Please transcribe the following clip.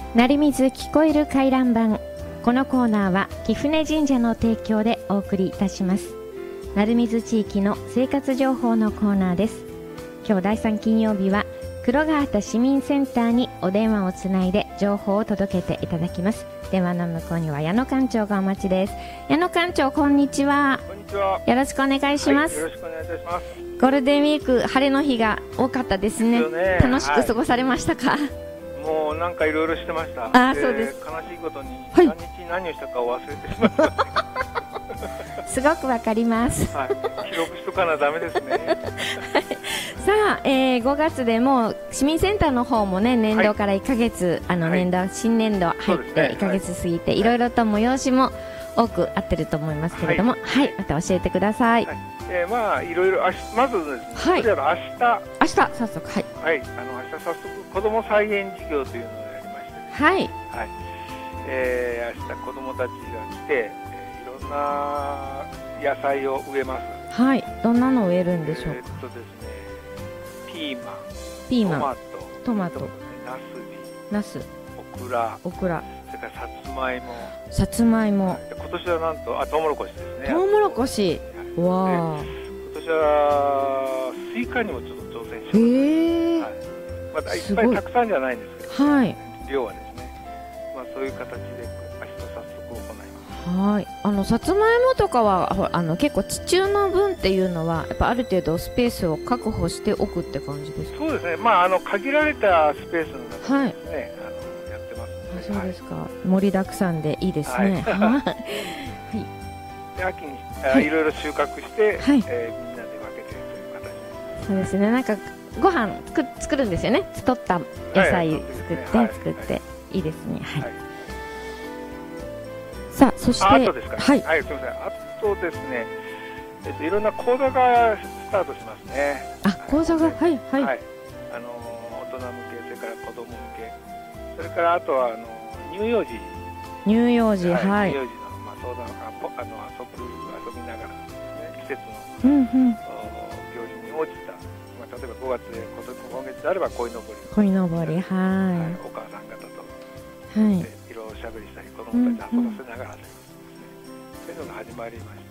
成水聞こえる回覧板。このコーナーは貴船神社の提供でお送りいたします。成水地域の生活情報のコーナーです。今日第3金曜日は黒ヶ畑市民センターにお電話をつないで情報を届けていただきます。電話の向こうには矢野館長がお待ちです。矢野館長、こんにちは。 こんにちは。 よろしくお願いします。 よろしくお願いいたします。 ゴールデンウィーク晴れの日が多かったですね。楽しく過ごされましたか？ もうなんかいろいろしてました。 そうです。 悲しいことに何日何をしたかを忘れてしまった。 すごくわかります。 記録しとかなダメですね。 さあ、5月でもう市民センターの方もね、年度から1ヶ月、新年度入って1ヶ月過ぎて、いろいろと催しも多くあってると思いますけれども、また教えてください。 まあいろいろまずですね、とりあえず早速明日早速子ども菜園事業というのをやりまして、明日子どもたちが来て、いろんな野菜を植えます。 どんなのを植えるんでしょうか？ ですね、ピーマン、トマト、ナス、オクラ、それからさつまいも、今年はなんとトウモロコシですね。 トウモロコシ、わあ。 今年はスイカにもちょっと挑戦します。またいっぱいたくさんじゃないんですけど、量はですね、そういう形で明日早速行います。 さつまいもとかは結構地中の分っていうのはやっぱある程度スペースを確保しておくって感じですか？ そうですね。限られたスペースの中でですね、やってますので。 そうですか。盛りだくさんでいいですね。 で秋にいろいろ収穫して、みんなで分けてという形です。 そうですね。なんかご飯作るんですよね。取った野菜作っていいですね。さあ、そしてあとですか。すみません。あとですね、いろんな講座がスタートしますね。 講座が大人向け、それから子供向け、それからあとは乳幼児乳幼児の相談遊びながらですね、季節の行事に応じた、例えば5月で今月であれば鯉のぼり、お母さん方といろいろおしゃべりしたり子供たち遊ばせながらというそういうのが始まりました。